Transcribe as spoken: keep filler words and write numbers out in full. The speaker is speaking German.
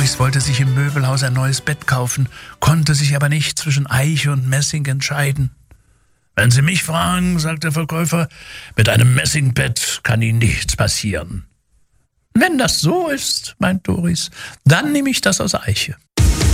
Doris wollte sich im Möbelhaus ein neues Bett kaufen, konnte sich aber nicht zwischen Eiche und Messing entscheiden. »Wenn Sie mich fragen«, sagt der Verkäufer, »mit einem Messingbett kann Ihnen nichts passieren.« »Wenn das so ist«, meint Doris, »dann nehme ich das aus Eiche.«